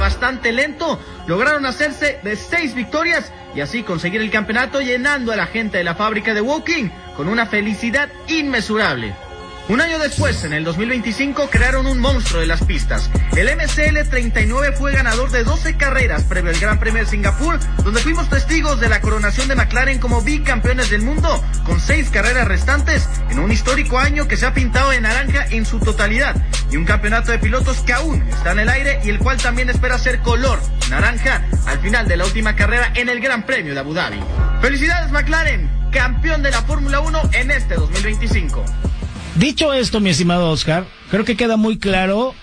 bastante lento, lograron hacerse de 6 victorias y así conseguir el campeonato, llenando a la gente de la fábrica de Woking con una felicidad inmesurable. Un año después, en el 2025, crearon un monstruo de las pistas. El MCL 39 fue ganador de 12 carreras previo al Gran Premio de Singapur, donde fuimos testigos de la coronación de McLaren como bicampeones del mundo, con 6 carreras restantes, en un histórico año que se ha pintado de naranja en su totalidad, y un campeonato de pilotos que aún está en el aire y el cual también espera ser color naranja al final de la última carrera en el Gran Premio de Abu Dhabi. ¡Felicidades, McLaren! Campeón de la Fórmula 1 en este 2025. Dicho esto, mi estimado Oscar, creo que queda muy claro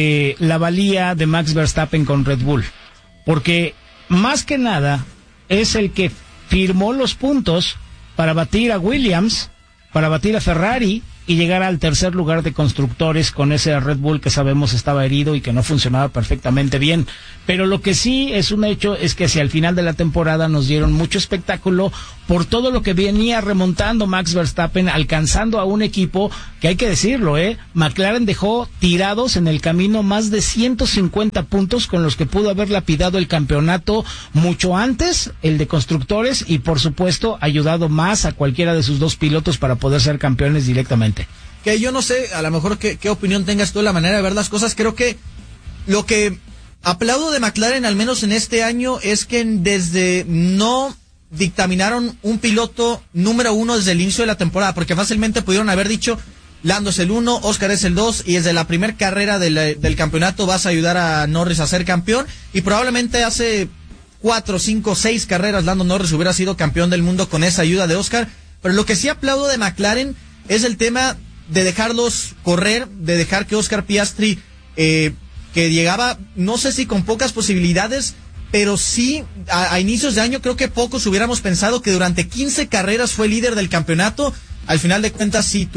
la valía de Max Verstappen con Red Bull, porque más que nada es el que firmó los puntos para batir a Williams, para batir a Ferrari y llegar al tercer lugar de constructores con ese Red Bull que sabemos estaba herido y que no funcionaba perfectamente bien. Pero lo que sí es un hecho es que hacia el final de la temporada nos dieron mucho espectáculo por todo lo que venía remontando Max Verstappen, alcanzando a un equipo que, hay que decirlo, McLaren dejó tirados en el camino más de 150 puntos con los que pudo haber lapidado el campeonato mucho antes, el de constructores, y por supuesto ayudado más a cualquiera de sus dos pilotos para poder ser campeones directamente. Que yo no sé, a lo mejor qué opinión tengas tú de la manera de ver las cosas. Creo que lo que aplaudo de McLaren, al menos en este año, es que desde no dictaminaron un piloto número 1 desde el inicio de la temporada, porque fácilmente pudieron haber dicho: Lando es el 1, Oscar es el 2, y desde la primera carrera del campeonato vas a ayudar a Norris a ser campeón, y probablemente hace 4, 5, 6 carreras Lando Norris hubiera sido campeón del mundo con esa ayuda de Oscar. Pero lo que sí aplaudo de McLaren es el tema de dejarlos correr, de dejar que Oscar Piastri, que llegaba, no sé si con pocas posibilidades, pero sí a inicios de año creo que pocos hubiéramos pensado que durante 15 carreras fue líder del campeonato. Al final de cuentas sí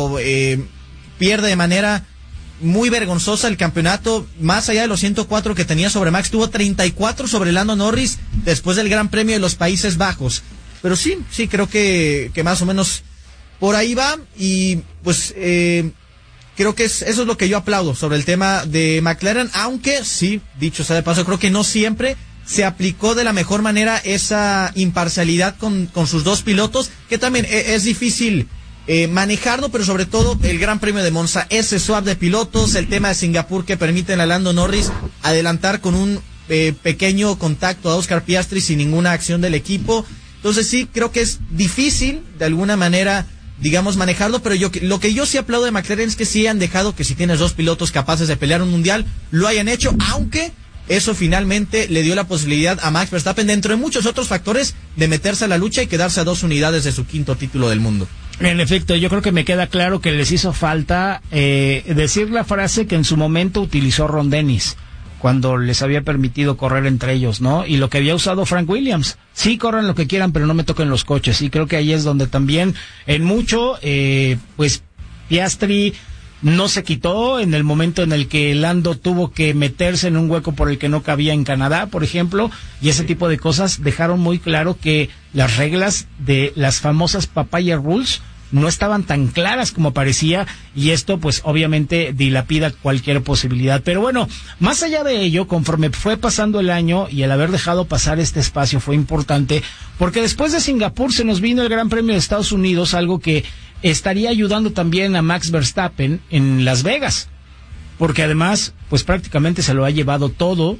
pierde de manera muy vergonzosa el campeonato, más allá de los 104 que tenía sobre Max, tuvo 34 sobre Lando Norris después del Gran Premio de los Países Bajos. Pero sí, creo que más o menos por ahí va, y pues creo que eso es lo que yo aplaudo sobre el tema de McLaren, aunque sí, dicho sea de paso, creo que no siempre se aplicó de la mejor manera esa imparcialidad con sus dos pilotos, que también es difícil manejarlo, pero sobre todo el Gran Premio de Monza, ese swap de pilotos, el tema de Singapur que permiten a Lando Norris adelantar con un pequeño contacto a Oscar Piastri sin ninguna acción del equipo. Entonces sí, creo que es difícil de alguna manera, digamos, manejarlo, pero lo que yo sí aplaudo de McLaren es que sí han dejado que si tienes dos pilotos capaces de pelear un mundial, lo hayan hecho, aunque eso finalmente le dio la posibilidad a Max Verstappen, dentro de muchos otros factores, de meterse a la lucha y quedarse a 2 unidades de su 5º título del mundo. En efecto, yo creo que me queda claro que les hizo falta decir la frase que en su momento utilizó Ron Dennis, cuando les había permitido correr entre ellos, ¿no? Y lo que había usado Frank Williams. Sí, corran lo que quieran, pero no me toquen los coches. Y creo que ahí es donde también, en mucho, pues, Piastri no se quitó en el momento en el que Lando tuvo que meterse en un hueco por el que no cabía en Canadá, por ejemplo, y ese tipo de cosas dejaron muy claro que las reglas de las famosas Papaya Rules no estaban tan claras como parecía, y esto pues obviamente dilapida cualquier posibilidad. Pero bueno, más allá de ello, conforme fue pasando el año y el haber dejado pasar este espacio fue importante, porque después de Singapur se nos vino el Gran Premio de Estados Unidos, algo que estaría ayudando también a Max Verstappen en Las Vegas, porque además pues prácticamente se lo ha llevado todo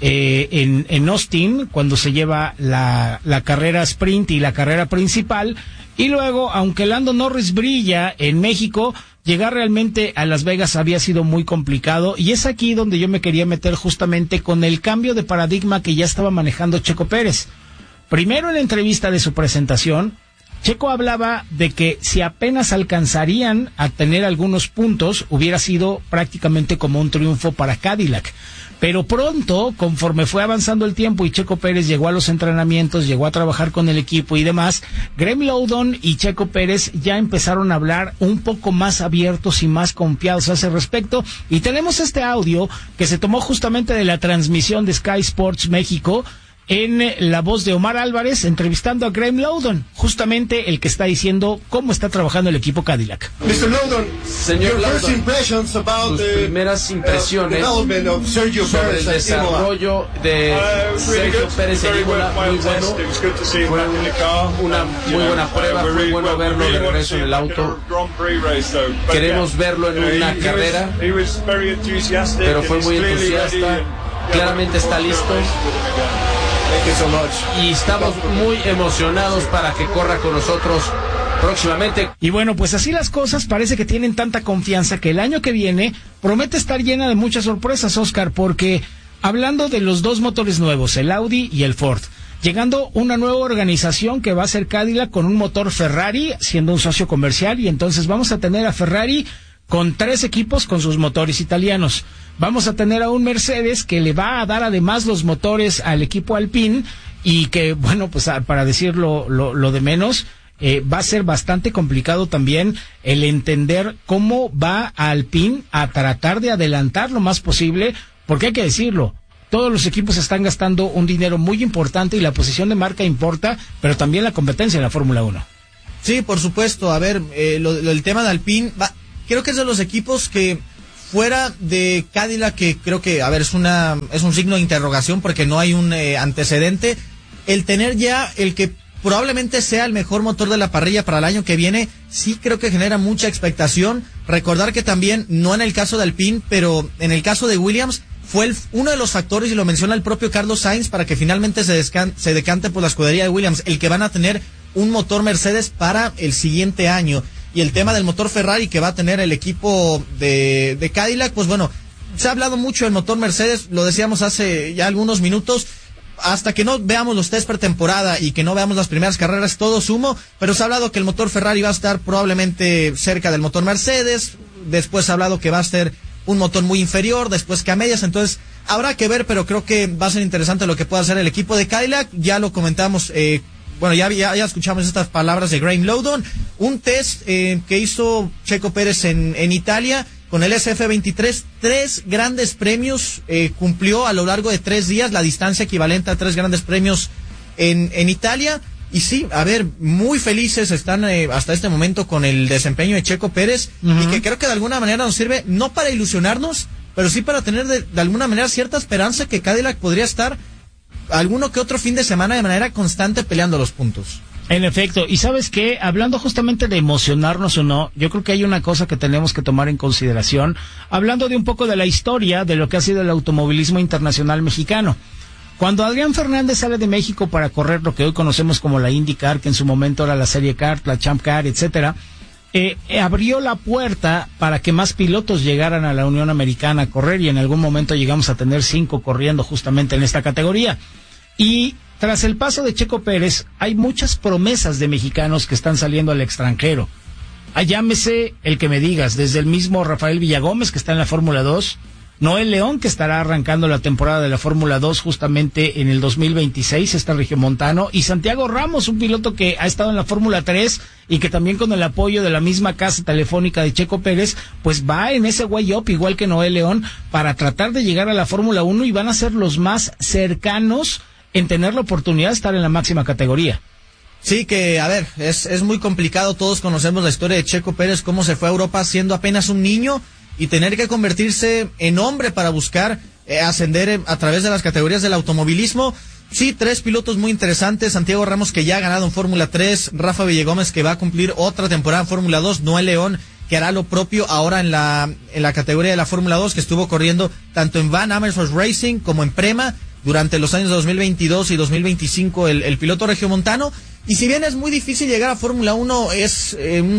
en Austin, cuando se lleva la carrera sprint y la carrera principal. Y luego, aunque Lando Norris brilla en México, llegar realmente a Las Vegas había sido muy complicado, y es aquí donde yo me quería meter justamente con el cambio de paradigma que ya estaba manejando Checo Pérez. Primero, en la entrevista de su presentación, Checo hablaba de que si apenas alcanzarían a tener algunos puntos, hubiera sido prácticamente como un triunfo para Cadillac. Pero pronto, conforme fue avanzando el tiempo y Checo Pérez llegó a los entrenamientos, llegó a trabajar con el equipo y demás, Graham Lowdon y Checo Pérez ya empezaron a hablar un poco más abiertos y más confiados a ese respecto. Y tenemos este audio que se tomó justamente de la transmisión de Sky Sports México, en la voz de Omar Álvarez entrevistando a Graham Lowdon, justamente el que está diciendo cómo está trabajando el equipo Cadillac. Mr. Lowdon, señor Lowdon, sus primeras impresiones sobre el desarrollo de Sergio Pérez en Imola, muy bueno, fue una muy buena prueba, fue bueno verlo de regreso en el auto, queremos verlo en una carrera, pero fue muy entusiasta, claramente está listo. Y estamos muy emocionados para que corra con nosotros próximamente. Y bueno, pues así las cosas, parece que tienen tanta confianza que el año que viene promete estar llena de muchas sorpresas, Oscar, porque hablando de los dos motores nuevos, el Audi y el Ford, llegando una nueva organización que va a ser Cadillac con un motor Ferrari, siendo un socio comercial, y entonces vamos a tener a Ferrari con 3 equipos con sus motores italianos. Vamos a tener a un Mercedes que le va a dar además los motores al equipo Alpine y que, bueno, pues para decirlo lo de menos, va a ser bastante complicado también el entender cómo va a Alpine a tratar de adelantar lo más posible, porque hay que decirlo, todos los equipos están gastando un dinero muy importante y la posición de marca importa, pero también la competencia en la Fórmula 1. Sí, por supuesto. A ver, el tema de Alpine, creo que es de los equipos que fuera de Cadillac, que creo que, a ver, es un signo de interrogación porque no hay un antecedente, el tener ya el que probablemente sea el mejor motor de la parrilla para el año que viene, sí creo que genera mucha expectación. Recordar que también, no en el caso de Alpine, pero en el caso de Williams, fue uno de los factores, y lo menciona el propio Carlos Sainz, para que finalmente se decante por la escudería de Williams, el que van a tener un motor Mercedes para el siguiente año. Y el tema del motor Ferrari que va a tener el equipo de Cadillac, pues bueno, se ha hablado mucho del motor Mercedes, lo decíamos hace ya algunos minutos, hasta que no veamos los test pretemporada y que no veamos las primeras carreras, todo sumo, pero se ha hablado que el motor Ferrari va a estar probablemente cerca del motor Mercedes, después se ha hablado que va a ser un motor muy inferior, después que a medias, entonces habrá que ver, pero creo que va a ser interesante lo que pueda hacer el equipo de Cadillac. Ya lo comentamos, bueno, ya escuchamos estas palabras de Graham Lowdon, un test que hizo Checo Pérez en Italia con el SF23, 3 grandes premios, cumplió a lo largo de 3 días la distancia equivalente a 3 grandes premios en Italia. Y sí, a ver, muy felices están hasta este momento con el desempeño de Checo Pérez, y que creo que de alguna manera nos sirve, no para ilusionarnos, pero sí para tener de alguna manera cierta esperanza que Cadillac podría estar alguno que otro fin de semana de manera constante peleando los puntos. En efecto, y ¿sabes qué? Hablando justamente de emocionarnos o no, yo creo que hay una cosa que tenemos que tomar en consideración, hablando de un poco de la historia de lo que ha sido el automovilismo internacional mexicano. Cuando Adrián Fernández sale de México para correr lo que hoy conocemos como la IndyCar, que en su momento era la Serie Kart, la Champ Car, etcétera, abrió la puerta para que más pilotos llegaran a la Unión Americana a correr, y en algún momento llegamos a tener 5 corriendo justamente en esta categoría. Y tras el paso de Checo Pérez, hay muchas promesas de mexicanos que están saliendo al extranjero. Llámese el que me digas, desde el mismo Rafael Villagómez, que está en la Fórmula 2, Noel León, que estará arrancando la temporada de la Fórmula 2 justamente en el 2026, está regiomontano, y Santiago Ramos, un piloto que ha estado en la Fórmula 3 y que también con el apoyo de la misma casa telefónica de Checo Pérez, pues va en ese way up, igual que Noel León, para tratar de llegar a la Fórmula 1, y van a ser los más cercanos en tener la oportunidad de estar en la máxima categoría. Sí, que a ver, es muy complicado, todos conocemos la historia de Checo Pérez, cómo se fue a Europa siendo apenas un niño, y tener que convertirse en hombre para buscar ascender a través de las categorías del automovilismo. Sí, 3 pilotos muy interesantes, Santiago Ramos, que ya ha ganado en Fórmula 3, Rafa Villagómez, que va a cumplir otra temporada en Fórmula 2, Noel León, que hará lo propio ahora en la categoría de la Fórmula 2, que estuvo corriendo tanto en Van Amersfoort Racing como en Prema durante los años 2022 y 2025, el piloto regiomontano. Y si bien es muy difícil llegar a Fórmula 1, es un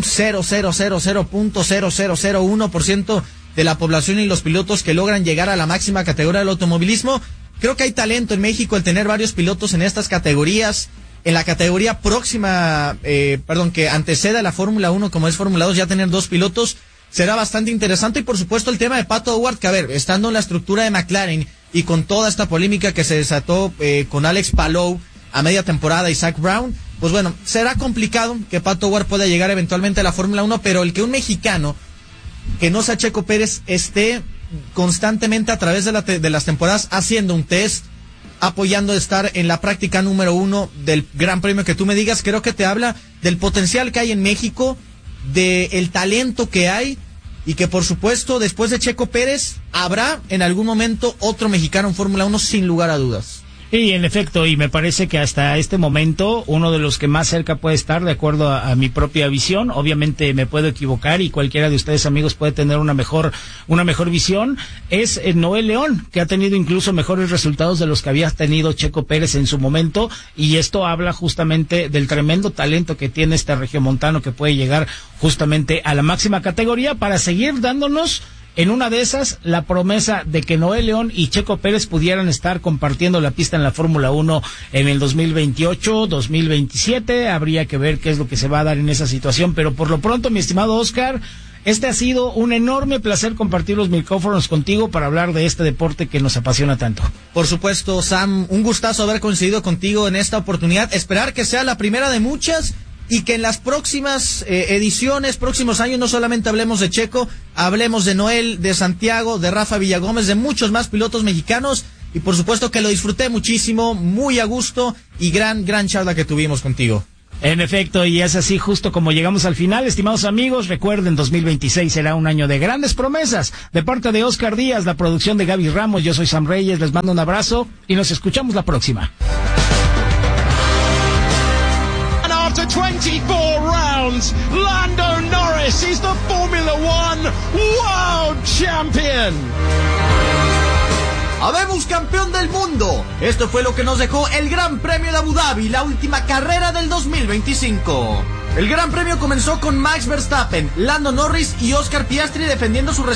0.0001% de la población y los pilotos que logran llegar a la máxima categoría del automovilismo. Creo que hay talento en México el tener varios pilotos en estas categorías. En la categoría próxima, que anteceda a la Fórmula 1, como es Fórmula 2, ya tener 2 pilotos será bastante interesante. Y por supuesto el tema de Pato O'Ward, que a ver, estando en la estructura de McLaren y con toda esta polémica que se desató con Alex Palou a media temporada y Zach Brown, pues bueno, será complicado que Pato O'Ward pueda llegar eventualmente a la Fórmula 1, pero el que un mexicano que no sea Checo Pérez esté constantemente a través de las temporadas haciendo un test, apoyando estar en la práctica número 1 del Gran Premio que tú me digas. Creo que te habla del potencial que hay en México, del talento que hay, y que por supuesto después de Checo Pérez habrá en algún momento otro mexicano en Fórmula 1 sin lugar a dudas. Y en efecto, y me parece que hasta este momento uno de los que más cerca puede estar, de acuerdo a mi propia visión, obviamente me puedo equivocar y cualquiera de ustedes, amigos, puede tener una mejor visión, es Noel León, que ha tenido incluso mejores resultados de los que había tenido Checo Pérez en su momento, y esto habla justamente del tremendo talento que tiene este regiomontano, que puede llegar justamente a la máxima categoría para seguir dándonos en una de esas la promesa de que Noel León y Checo Pérez pudieran estar compartiendo la pista en la Fórmula 1 en el 2028, 2027. Habría que ver qué es lo que se va a dar en esa situación, pero por lo pronto, mi estimado Oscar, este ha sido un enorme placer compartir los micrófonos contigo para hablar de este deporte que nos apasiona tanto. Por supuesto, Sam, un gustazo haber coincidido contigo en esta oportunidad. Esperar que sea la primera de muchas, y que en las próximas ediciones, próximos años, no solamente hablemos de Checo, hablemos de Noel, de Santiago, de Rafa Villagómez, de muchos más pilotos mexicanos, y por supuesto que lo disfruté muchísimo, muy a gusto, y gran charla que tuvimos contigo. En efecto, y es así justo como llegamos al final. Estimados amigos, recuerden, 2026 será un año de grandes promesas. De parte de Oscar Díaz, la producción de Gaby Ramos, yo soy Sam Reyes, les mando un abrazo y nos escuchamos la próxima. After 24 rounds, Lando Norris is the Formula One World Champion. ¡Habemos campeón del mundo! Esto fue lo que nos dejó el Gran Premio de Abu Dhabi, la última carrera del 2025. El Gran Premio comenzó con Max Verstappen, Lando Norris y Oscar Piastri defendiendo su